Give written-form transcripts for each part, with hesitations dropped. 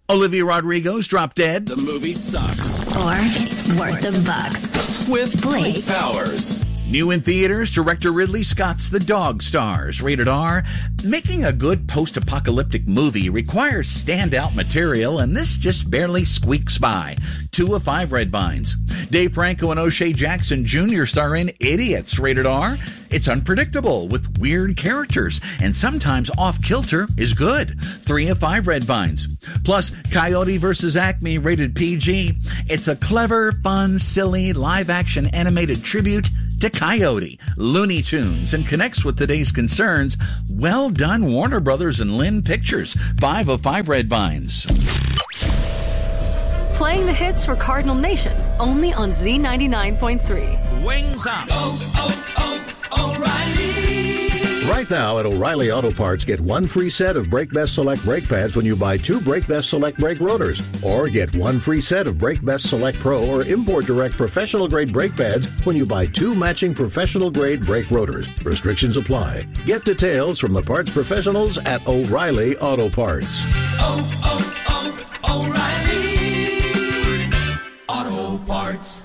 Olivia Rodrigo's Drop Dead. The movie sucks. Or it's worth the bucks. With Blake Powers. New in theaters, director Ridley Scott's The Dog stars, rated R. Making a good post-apocalyptic movie requires standout material, and this just barely squeaks by. 2 of 5 red vines. Dave Franco and O'Shea Jackson Jr. star in Idiots, rated R. It's unpredictable with weird characters, and sometimes off-kilter is good. 3 of 5 red vines. Plus, Coyote vs. Acme, rated PG. It's a clever, fun, silly, live-action animated tribute to Coyote, Looney Tunes, and connects with today's concerns. Well done, Warner Brothers and Lynn Pictures. 5 of 5 red vines. Playing the hits for Cardinal Nation, only on Z99.3. Wings up. O'Reilly. Right now at O'Reilly Auto Parts, get 1 free set of Brake Best Select brake pads when you buy 2 Brake Best Select brake rotors. Or get 1 free set of Brake Best Select Pro or Import Direct professional grade brake pads when you buy 2 matching professional grade brake rotors. Restrictions apply. Get details from the parts professionals at O'Reilly Auto Parts. O'Reilly Auto Parts.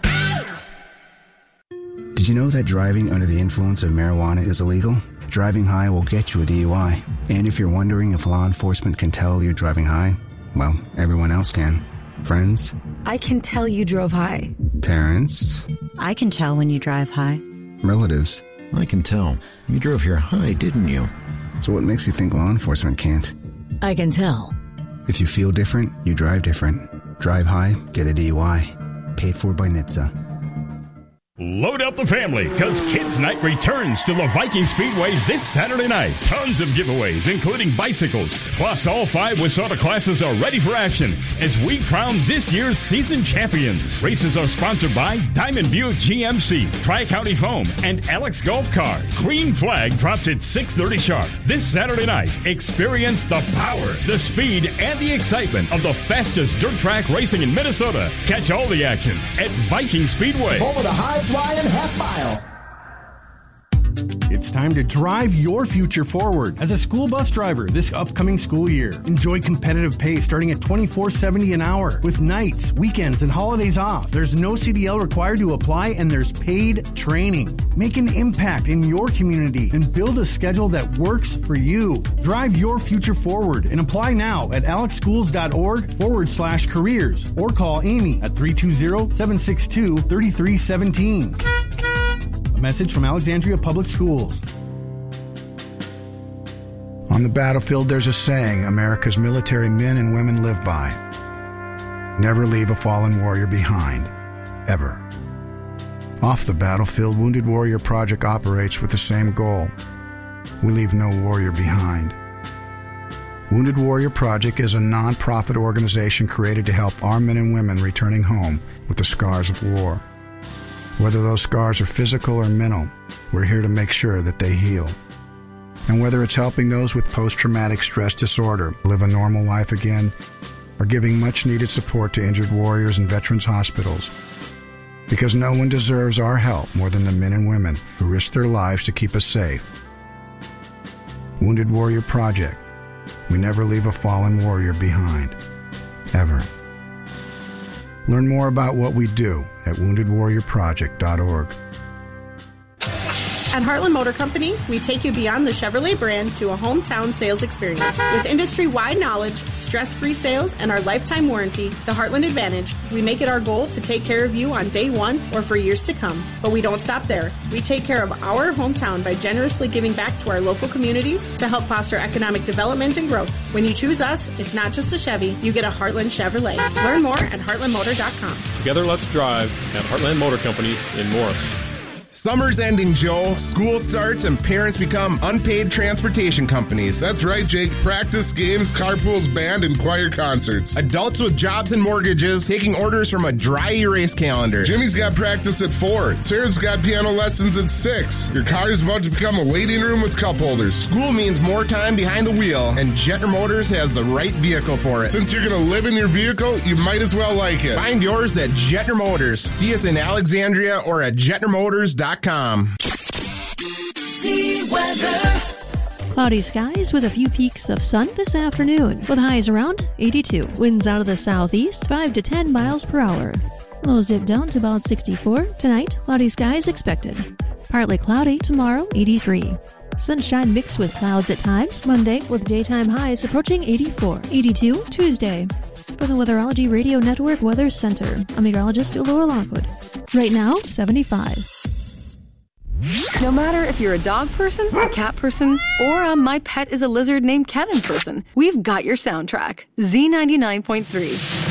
Did you know that driving under the influence of marijuana is illegal? Driving high will get you a DUI. And if you're wondering if law enforcement can tell you're driving high, well, everyone else can. Friends? I can tell you drove high. Parents? I can tell when you drive high. Relatives? I can tell. You drove here high, didn't you? So what makes you think law enforcement can't? I can tell. If you feel different, you drive different. Drive high, get a DUI. Paid for by NHTSA. Load up the family, because Kids Night returns to the Viking Speedway this Saturday night. Tons of giveaways, including bicycles. Plus, all 5 WISSOTA classes are ready for action as we crown this year's season champions. Races are sponsored by Diamond Buick GMC, Tri-County Foam, and Alex Golf Cart. Green Flag drops at 6:30 sharp. This Saturday night, experience the power, the speed, and the excitement of the fastest dirt track racing in Minnesota. Catch all the action at Viking Speedway. Home of the high-flying half mile. It's time to drive your future forward. As a school bus driver this upcoming school year, enjoy competitive pay starting at $24.70 an hour. With nights, weekends, and holidays off, there's no CDL required to apply, and there's paid training. Make an impact in your community and build a schedule that works for you. Drive your future forward and apply now at alexschools.org/careers or call Amy at 320-762-3317. Message from Alexandria Public Schools. On the battlefield, there's a saying America's military men and women live by. Never leave a fallen warrior behind, ever. Off the battlefield, Wounded Warrior Project operates with the same goal. We leave no warrior behind. Wounded Warrior Project is a non-profit organization created to help our men and women returning home with the scars of war. Whether those scars are physical or mental, we're here to make sure that they heal. And whether it's helping those with post-traumatic stress disorder live a normal life again, or giving much-needed support to injured warriors in veterans' hospitals. Because no one deserves our help more than the men and women who risk their lives to keep us safe. Wounded Warrior Project. We never leave a fallen warrior behind. Ever. Learn more about what we do at woundedwarriorproject.org. At Heartland Motor Company, we take you beyond the Chevrolet brand to a hometown sales experience. With industry-wide knowledge, stress-free sales, and our lifetime warranty, the Heartland Advantage, we make it our goal to take care of you on day one or for years to come. But we don't stop there. We take care of our hometown by generously giving back to our local communities to help foster economic development and growth. When you choose us, it's not just a Chevy, you get a Heartland Chevrolet. Learn more at heartlandmotor.com. Together, let's drive at Heartland Motor Company in Morris. Summer's ending, Joe. School starts and parents become unpaid transportation companies. That's right, Jake. Practice, games, carpools, band, and choir concerts. Adults with jobs and mortgages taking orders from a dry erase calendar. Jimmy's got practice at 4. Sarah's got piano lessons at 6. Your car is about to become a waiting room with cup holders. School means more time behind the wheel, and Jetner Motors has the right vehicle for it. Since you're going to live in your vehicle, you might as well like it. Find yours at Jetner Motors. See us in Alexandria or at JetnerMotors.com. See weather. Cloudy skies with a few peaks of sun this afternoon, with highs around 82. Winds out of the southeast, 5 to 10 miles per hour. Lows dip down to about 64. Tonight, cloudy skies expected. Partly cloudy tomorrow, 83. Sunshine mixed with clouds at times. Monday, with daytime highs approaching 84. 82 Tuesday. For the Weatherology Radio Network Weather Center, I'm meteorologist Laura Lockwood. Right now, 75. No matter if you're a dog person, a cat person, or a my pet is a lizard named Kevin person, we've got your soundtrack. Z99.3.